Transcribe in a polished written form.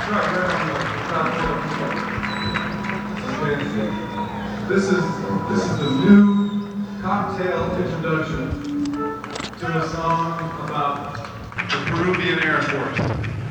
This is the new cocktail introduction to a song about the Peruvian Air Force.